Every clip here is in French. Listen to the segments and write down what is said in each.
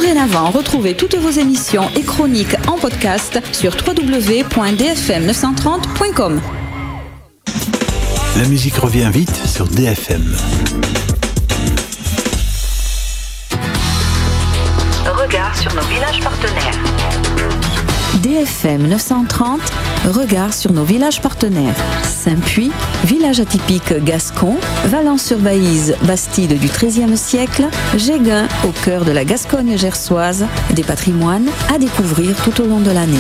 Dorénavant, retrouvez toutes vos émissions et chroniques en podcast sur www.dfm930.com. La musique revient vite sur DFM. Regard sur nos villages partenaires. DFM 930, regard sur nos villages partenaires. Saint-Puy, village atypique gascon, Valence-sur-Baïse, bastide du XIIIe siècle, Géguin, au cœur de la Gascogne gersoise, des patrimoines à découvrir tout au long de l'année.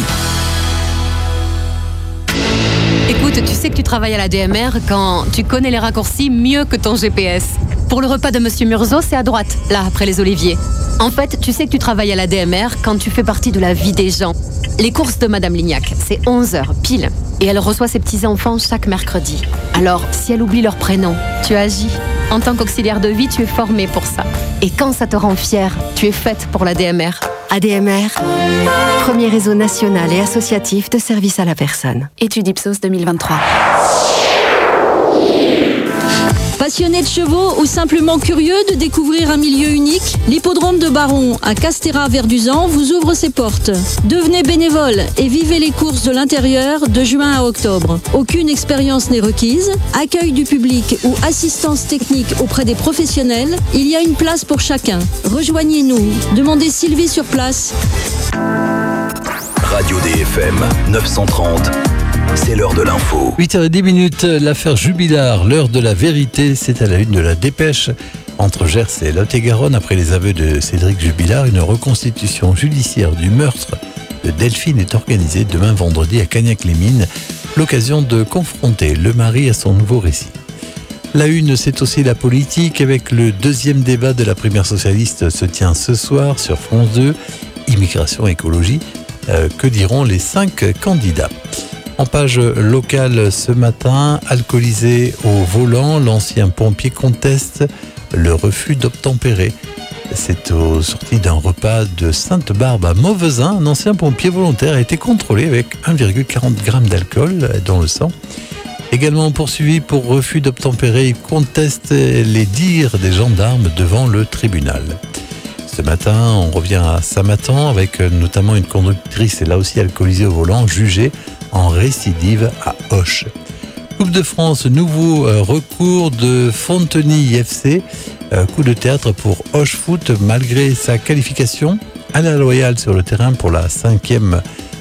Écoute, tu sais que tu travailles à la DMR quand tu connais les raccourcis mieux que ton GPS. Pour le repas de Monsieur Murzo, c'est à droite, là, après les oliviers. En fait, tu sais que tu travailles à la DMR quand tu fais partie de la vie des gens. Les courses de Madame Lignac, c'est 11h pile. Et elle reçoit ses petits-enfants chaque mercredi. Alors, si elle oublie leur prénom, tu agis. En tant qu'auxiliaire de vie, tu es formé pour ça. Et quand ça te rend fière, tu es faite pour la DMR. ADMR, premier réseau national et associatif de services à la personne. Étude Ipsos 2023. Passionné de chevaux ou simplement curieux de découvrir un milieu unique, l'hippodrome de Baron à Castéra-Verduzan vous ouvre ses portes. Devenez bénévole et vivez les courses de l'intérieur de juin à octobre. Aucune expérience n'est requise, accueil du public ou assistance technique auprès des professionnels, il y a une place pour chacun. Rejoignez-nous, demandez Sylvie sur place. Radio DFM 930. C'est l'heure de l'info. 8h10, l'affaire Jubilard, l'heure de la vérité, c'est à la une de la dépêche. Entre Gers et Lot-et-Garonne, après les aveux de Cédric Jubilard, une reconstitution judiciaire du meurtre de Delphine est organisée demain vendredi à Cagnac-les-Mines, l'occasion de confronter le mari à son nouveau récit. La une, c'est aussi la politique, avec le deuxième débat de la primaire socialiste se tient ce soir sur France 2, immigration, écologie. Que diront les 5 candidats ? En page locale ce matin, alcoolisé au volant, l'ancien pompier conteste le refus d'obtempérer. C'est au sorti d'un repas de Sainte-Barbe à Mauvezin. Un ancien pompier volontaire a été contrôlé avec 1,40 g d'alcool dans le sang. Également poursuivi pour refus d'obtempérer, il conteste les dires des gendarmes devant le tribunal. Ce matin, on revient à Samatan avec notamment une conductrice, là aussi alcoolisée au volant, jugée en récidive à Auch. Coupe de France, nouveau recours de Fontenay FC. Coup de théâtre pour Auch Foot malgré sa qualification à la loyale sur le terrain pour le 5e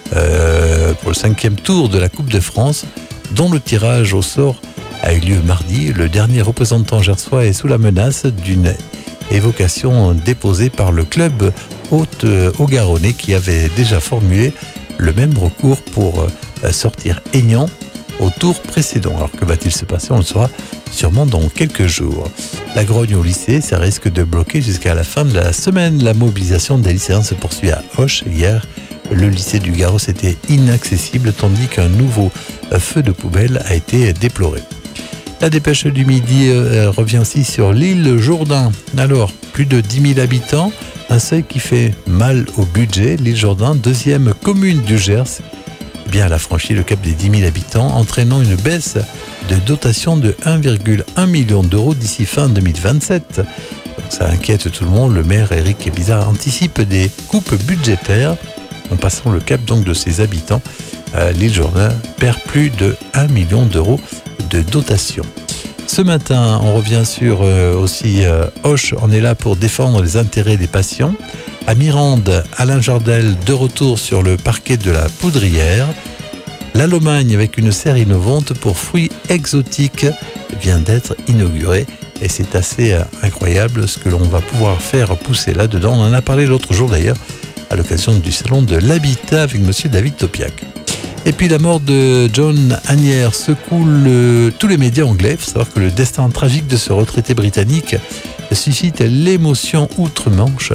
tour de la Coupe de France, dont le tirage au sort a eu lieu mardi. Le dernier représentant gersois est sous la menace d'une évocation déposée par le club haut-garonnais qui avait déjà formulé le même recours pour sortir Aignan au tour précédent. Alors que va-t-il se passer ? On le saura sûrement dans quelques jours. La grogne au lycée, ça risque de bloquer jusqu'à la fin de la semaine. La mobilisation des lycéens se poursuit à Auch. Hier, le lycée du Garros était inaccessible tandis qu'un nouveau feu de poubelle a été déploré. La dépêche du midi revient aussi sur l'île Jourdain. Alors, plus de 10 000 habitants, un seuil qui fait mal au budget. L'île Jourdain, deuxième commune du Gers, elle a franchi le cap des 10 000 habitants, entraînant une baisse de dotation de 1,1 million d'euros d'ici fin 2027. Donc ça inquiète tout le monde. Le maire Éric Bizarre anticipe des coupes budgétaires en passant le cap donc de ses habitants. L'île Jourdain perd plus de 1 million d'euros de dotation. Ce matin, on revient sur aussi Auch. On est là pour défendre les intérêts des patients. À Mirande, Alain Jardel de retour sur le parquet de la Poudrière. La Lomagne avec une serre innovante pour fruits exotiques vient d'être inaugurée et c'est assez incroyable ce que l'on va pouvoir faire pousser là-dedans. On en a parlé l'autre jour d'ailleurs à l'occasion du salon de l'habitat avec monsieur David Topiac. Et puis la mort de John Hanier secoue tous les médias anglais. Il faut savoir que le destin tragique de ce retraité britannique suscite l'émotion outre-Manche.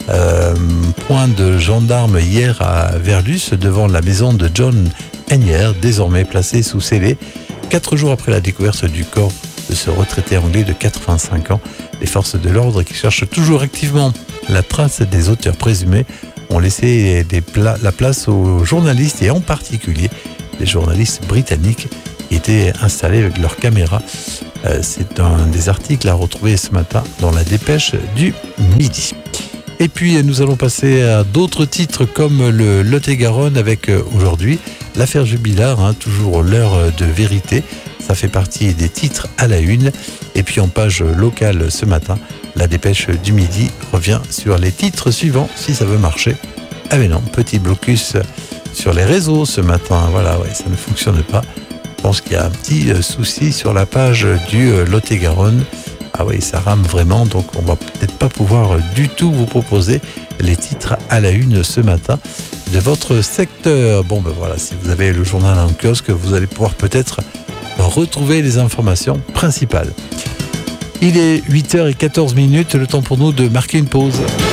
Point de gendarme hier à Verlus devant la maison de John Hanier, désormais placée sous scellé. 4 jours après la découverte du corps de ce retraité anglais de 85 ans, les forces de l'ordre qui cherchent toujours activement la trace des auteurs présumés ont laissé la place aux journalistes et en particulier les journalistes britanniques qui étaient installés avec leurs caméras. C'est un des articles à retrouver ce matin dans la dépêche du midi. Et puis nous allons passer à d'autres titres comme le Lot-et-Garonne avec aujourd'hui l'affaire Jubilard, toujours l'heure de vérité. Ça fait partie des titres à la une. Et puis en page locale ce matin, la dépêche du midi revient sur les titres suivants si ça veut marcher. Ah mais non, petit blocus sur les réseaux ce matin. Voilà, ça ne fonctionne pas. Je pense qu'il y a un petit souci sur la page du Lot-et-Garonne. Ah oui, ça rame vraiment, donc on va peut-être pas pouvoir du tout vous proposer les titres à la une ce matin de votre secteur. Bon ben voilà, si vous avez le journal en kiosque, vous allez pouvoir peut-être retrouver les informations principales. Il est 8h14, le temps pour nous de marquer une pause.